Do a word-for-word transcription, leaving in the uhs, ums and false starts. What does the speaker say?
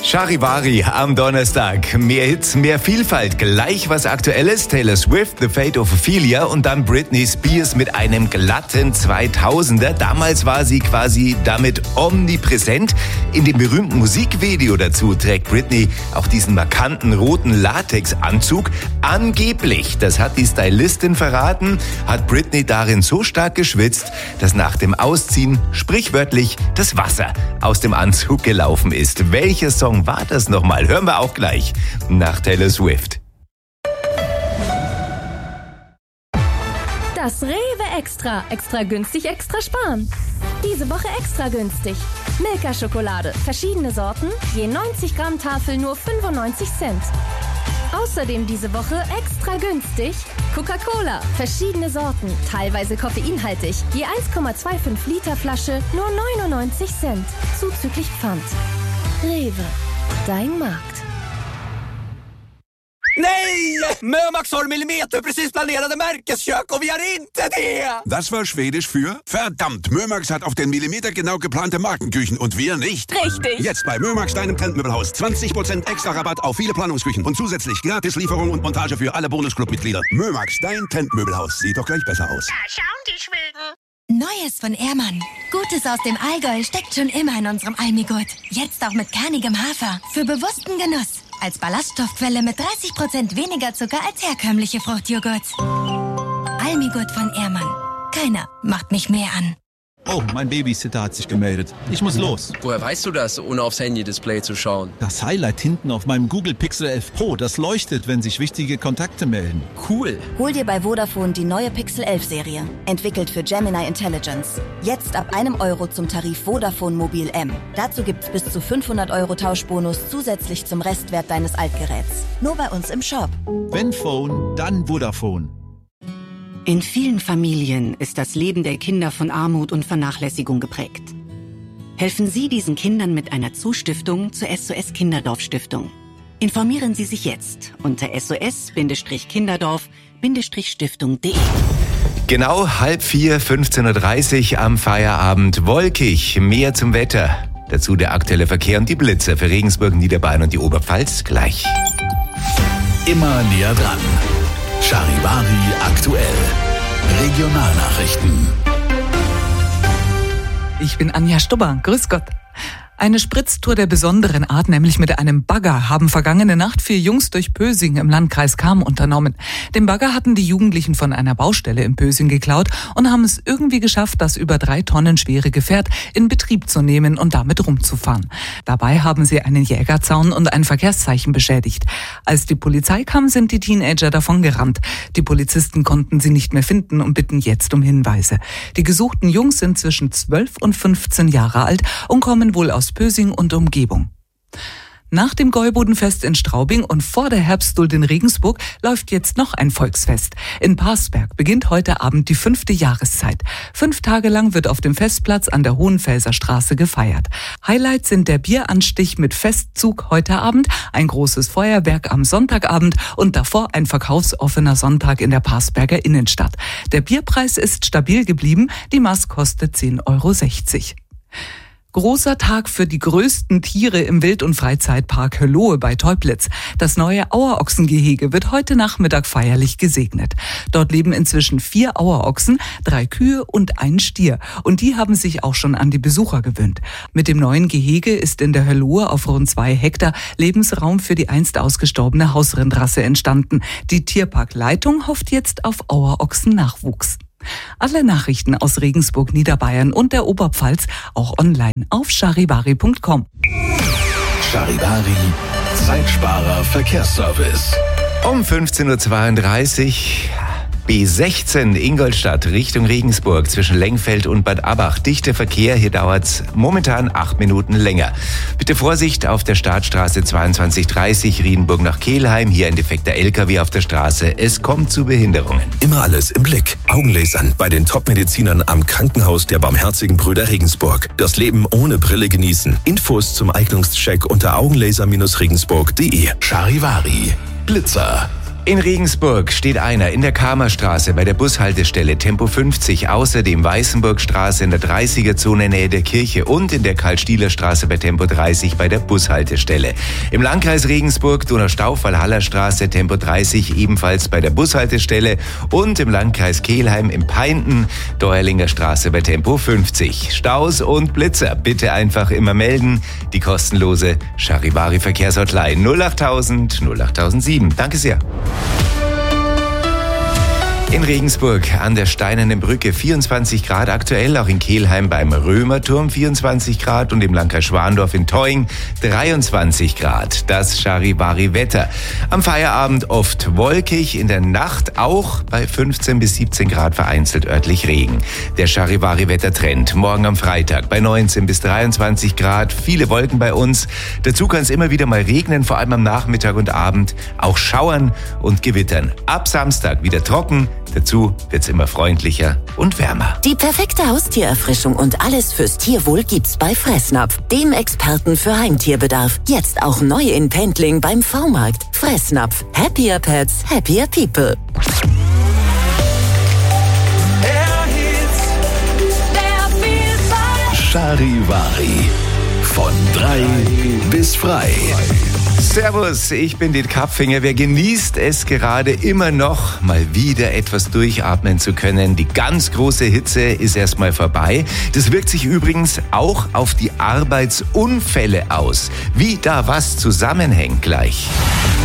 Charivari am Donnerstag. Mehr Hits, mehr Vielfalt, gleich was Aktuelles. Taylor Swift, The Fate of Ophelia und dann Britney Spears mit einem glatten zweitausender. Damals war sie quasi damit omnipräsent. In dem berühmten Musikvideo dazu trägt Britney auch diesen markanten roten Latexanzug. Angeblich, das hat die Stylistin verraten, hat Britney darin so stark geschwitzt, dass nach dem Ausziehen sprichwörtlich das Wasser aus dem Anzug gelaufen ist. Welcher Song war das nochmal? Hören wir auch gleich nach Taylor Swift. Das Rewe Extra. Extra günstig, extra sparen. Diese Woche extra günstig. Milka-Schokolade. Verschiedene Sorten. Je neunzig Gramm Tafel nur fünfundneunzig Cent. Außerdem diese Woche extra günstig Coca-Cola. Verschiedene Sorten. Teilweise koffeinhaltig. Je eins Komma fünfundzwanzig Liter Flasche nur neunundneunzig Cent. Zuzüglich Pfand. Rewe. Dein Markt. Nej! Mörmax har millimeter precis planerade märkeskök och vi har inte det! Das war Schwedisch für verdammt, Mörmax hat auf den Millimeter genau geplante Markenküchen und wir nicht. Richtig. Jetzt bei Mörmax, deinem Trendmöbelhaus. zwanzig Prozent extra Rabatt auf viele Planungsküchen und zusätzlich Gratislieferung und Montage für alle Bonusclub-Mitglieder. Mörmax, dein Trendmöbelhaus. Sieht doch gleich besser aus. Da schauen die Schweden. Neues von Ehrmann. Gutes aus dem Allgäu steckt schon immer in unserem Almigurt. Jetzt auch mit kernigem Hafer. Für bewussten Genuss. Als Ballaststoffquelle mit dreißig Prozent weniger Zucker als herkömmliche Fruchtjoghurts. Almigurt von Ehrmann. Keiner macht mich mehr an. Oh, mein Babysitter hat sich gemeldet. Ich muss los. Woher weißt du das, ohne aufs Handy-Display zu schauen? Das Highlight hinten auf meinem Google Pixel elf Pro, das leuchtet, wenn sich wichtige Kontakte melden. Cool. Hol dir bei Vodafone die neue Pixel elf Serie. Entwickelt für Gemini Intelligence. Jetzt ab einem Euro zum Tarif Vodafone Mobil M. Dazu gibt's bis zu fünfhundert Euro Tauschbonus zusätzlich zum Restwert deines Altgeräts. Nur bei uns im Shop. Wenn Phone, dann Vodafone. In vielen Familien ist das Leben der Kinder von Armut und Vernachlässigung geprägt. Helfen Sie diesen Kindern mit einer Zustiftung zur S O S Kinderdorf Stiftung. Informieren Sie sich jetzt unter S O S Kinderdorf Stiftung punkt de. Genau halb vier, fünfzehn Uhr dreißig am Feierabend. Wolkig, mehr zum Wetter. Dazu der aktuelle Verkehr und die Blitzer für Regensburg, Niederbayern und die Oberpfalz gleich. Immer näher dran. Charivari aktuell. Regionalnachrichten. Ich bin Anja Stubber. Grüß Gott. Eine Spritztour der besonderen Art, nämlich mit einem Bagger, haben vergangene Nacht vier Jungs durch Pösing im Landkreis Cham unternommen. Den Bagger hatten die Jugendlichen von einer Baustelle in Pösing geklaut und haben es irgendwie geschafft, das über drei Tonnen schwere Gefährt in Betrieb zu nehmen und damit rumzufahren. Dabei haben sie einen Jägerzaun und ein Verkehrszeichen beschädigt. Als die Polizei kam, sind die Teenager davongerannt. Die Polizisten konnten sie nicht mehr finden und bitten jetzt um Hinweise. Die gesuchten Jungs sind zwischen zwölf und fünfzehn Jahre alt und kommen wohl aus Pösing und Umgebung. Nach dem Gäubodenfest in Straubing und vor der Herbstduld in Regensburg läuft jetzt noch ein Volksfest. In Parsberg beginnt heute Abend die fünfte Jahreszeit. Fünf Tage lang wird auf dem Festplatz an der Hohenfelser Straße gefeiert. Highlights sind der Bieranstich mit Festzug heute Abend, ein großes Feuerwerk am Sonntagabend und davor ein verkaufsoffener Sonntag in der Parsberger Innenstadt. Der Bierpreis ist stabil geblieben, die Maß kostet zehn Euro sechzig. Großer Tag für die größten Tiere im Wild- und Freizeitpark Hölohe bei Teublitz. Das neue Auerochsengehege wird heute Nachmittag feierlich gesegnet. Dort leben inzwischen vier Auerochsen, drei Kühe und ein Stier. Und die haben sich auch schon an die Besucher gewöhnt. Mit dem neuen Gehege ist in der Hölohe auf rund zwei Hektar Lebensraum für die einst ausgestorbene Hausrindrasse entstanden. Die Tierparkleitung hofft jetzt auf Auerochsen-Nachwuchs. Alle Nachrichten aus Regensburg, Niederbayern und der Oberpfalz auch online auf charivari punkt com. Charivari, Zeitsparer Verkehrsservice. Um fünfzehn Uhr zweiunddreißig B sechzehn Ingolstadt Richtung Regensburg zwischen Lengfeld und Bad Abbach. Dichter Verkehr, hier dauert's momentan acht Minuten länger. Bitte Vorsicht auf der Startstraße zweiundzwanzig dreißig Riedenburg nach Kelheim. Hier ein defekter L K W auf der Straße. Es kommt zu Behinderungen. Immer alles im Blick. Augenlasern bei den Top-Medizinern am Krankenhaus der Barmherzigen Brüder Regensburg. Das Leben ohne Brille genießen. Infos zum Eignungscheck unter augenlaser Regensburg punkt de. Charivari. Blitzer. In Regensburg steht einer in der Kamerstraße bei der Bushaltestelle Tempo fünfzig, außerdem Weißenburgstraße in der dreißiger-Zone Nähe der Kirche und in der Karl-Stieler-Straße bei Tempo dreißig bei der Bushaltestelle. Im Landkreis Regensburg Donaustaufwall-Hallerstraße Tempo dreißig ebenfalls bei der Bushaltestelle und im Landkreis Kelheim im Peinten Deuerlinger Straße bei Tempo fünfzig. Staus und Blitzer bitte einfach immer melden. Die kostenlose Charivari-Verkehrshotline null achttausend null achttausendsieben. Danke sehr. In Regensburg an der Steinernen Brücke vierundzwanzig Grad aktuell, auch in Kelheim beim Römerturm vierundzwanzig Grad und im Landkreis Schwandorf in Teuing dreiundzwanzig Grad. Das Charivari-Wetter. Am Feierabend oft wolkig, in der Nacht auch bei fünfzehn bis siebzehn Grad vereinzelt örtlich Regen. Der Charivari-Wettertrend morgen am Freitag bei neunzehn bis dreiundzwanzig Grad, viele Wolken bei uns. Dazu kann es immer wieder mal regnen, vor allem am Nachmittag und Abend, auch schauern und gewittern. Ab Samstag wieder trocken. Dazu wird's immer freundlicher und wärmer. Die perfekte Haustiererfrischung und alles fürs Tierwohl gibt's bei Fressnapf, dem Experten für Heimtierbedarf. Jetzt auch neu in Pendling beim V-Markt. Fressnapf. Happier Pets, happier People. Charivari. Von drei bis frei. Servus, ich bin Dietz Kapfinger. Wer genießt es gerade immer noch, mal wieder etwas durchatmen zu können? Die ganz große Hitze ist erstmal vorbei. Das wirkt sich übrigens auch auf die Arbeitsunfälle aus. Wie da was zusammenhängt gleich.